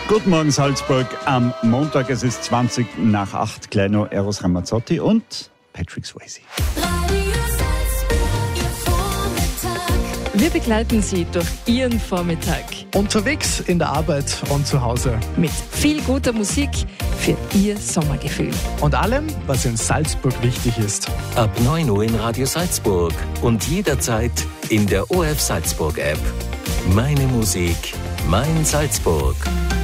Guten Morgen Salzburg am Montag, es ist 7:20 Kleino, Eros Ramazzotti und Patrick Swayze. Wir begleiten Sie durch Ihren Vormittag. Unterwegs, in der Arbeit und zu Hause. Mit viel guter Musik für Ihr Sommergefühl. Und allem, was in Salzburg wichtig ist. Ab 9 Uhr in Radio Salzburg und jederzeit in der ORF Salzburg App. Meine Musik, mein Salzburg.